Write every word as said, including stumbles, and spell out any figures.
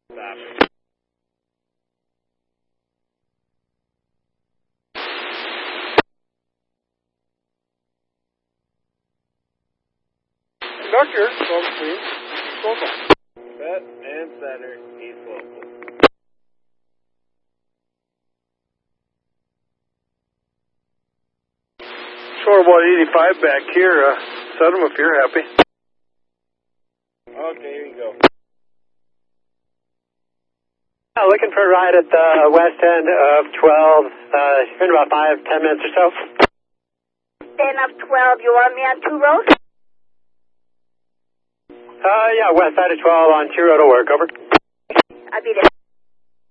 Stop. Conductor, twelve three, local. Set and center, East Local. Shore about eighty-five back here. Uh, set them if you're happy. Okay, here you go. Uh, looking for a ride at the west end of twelve, uh, in about five, ten minutes or so. End of twelve, you want me on two roads? Uh, yeah, west side of twelve on two road will work, over.